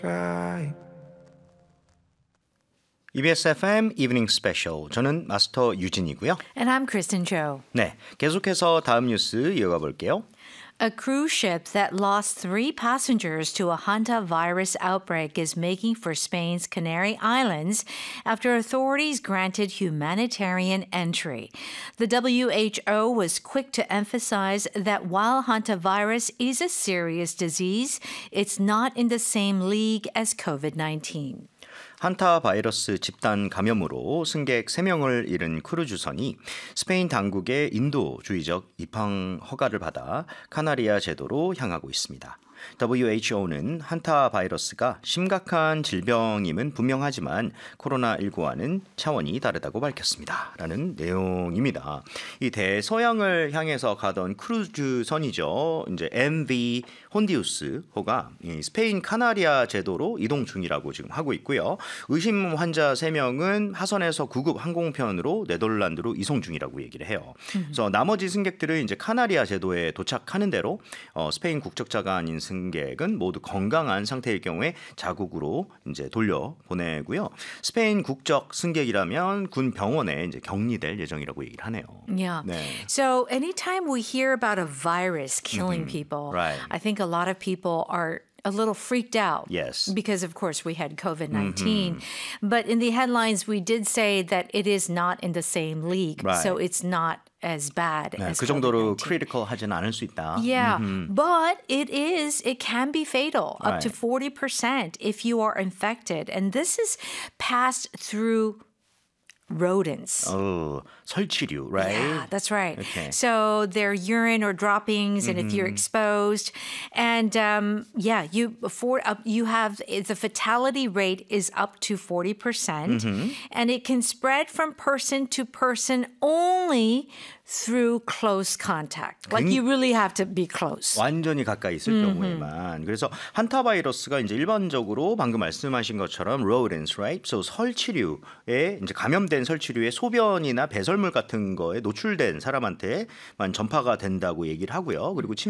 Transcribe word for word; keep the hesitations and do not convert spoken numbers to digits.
이비에스 에프엠 이브닝 스페셜. 저는 마스터 유진이고요. And I'm Kristen Cho. 네, 계속해서 다음 뉴스 이어가 볼게요. A cruise ship that lost three passengers to a hantavirus outbreak is making for Spain's Canary Islands after authorities granted humanitarian entry. The W H O was quick to emphasize that while hantavirus is a serious disease, it's not in the same league as covid nineteen. 한타 바이러스 집단 감염으로 승객 세 명을 잃은 크루즈선이 스페인 당국의 인도주의적 입항 허가를 받아 카나리아 제도로 향하고 있습니다. 더블유 에이치 오는 한타 바이러스가 심각한 질병임은 분명하지만 코로나십구와는 차원이 다르다고 밝혔습니다. 라는 내용입니다. 이 대서양을 향해서 가던 크루즈선이죠. 이제 엠브이 혼디우스호가 스페인 카나리아 제도로 이동 중이라고 지금 하고 있고요. 의심 환자 세 명은 하선에서 구급 항공편으로 네덜란드로 이송 중이라고 얘기를 해요. 그래서 나머지 승객들은 이제 카나리아 제도에 도착하는 대로 어, 스페인 국적자가 아닌 승객은 모두 건강한 상태일 경우에 자국으로 이제 돌려 보내고요. 스페인 국적 승객이라면 군 병원에 이제 격리될 예정이라고 얘기를 하네요. Yeah. 네. So anytime we hear about a virus killing Mm-hmm. people, Right. I think a lot of people are a little freaked out. Yes. Because of course we had covid nineteen. Mm-hmm. But in the headlines we did say that it is not in the same league. Right. So it's not as bad 네, as 그 정도로 covid nineteen. 크리티컬하지는 않을 수 있다. Yeah, Mm-hmm. but it is, it can be fatal, up to Right. forty percent if you are infected. And this is passed through rodents. 어, 설치류, right? Yeah, that's right. Okay. So their urine or droppings, and if you're exposed, and um, yeah, you for uh, you have the fatality rate is up to forty percent, and it can spread from person to person only through close contact. Like you really have to be close. 완전히 가까이 있을 Mm-hmm. 경우에만. 그래서 한타 바이러스가 이제 일반적으로 방금 말씀하신 것처럼 rodents, right? So 설치류에 이제 감염된 설치류의 소변이나 배설물 같은 거에 노출된 사람한테만 전파가 된다고 얘기를 하고요. 그리고